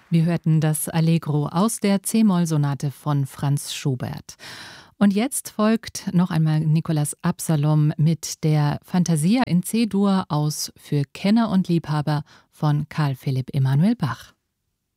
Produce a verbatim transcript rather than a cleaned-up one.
Wir hörten das Allegro aus der C-Moll-Sonate von Franz Schubert. Und jetzt folgt noch einmal Nicolas Absalom mit der Fantasia in C-Dur aus Für Kenner und Liebhaber von Carl Philipp Emanuel Bach.